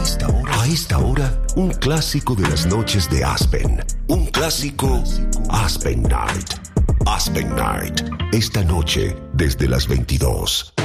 A esta hora, un clásico de las noches de Aspen. Un clásico Aspen Night. Aspen Night. Esta noche, desde las 22.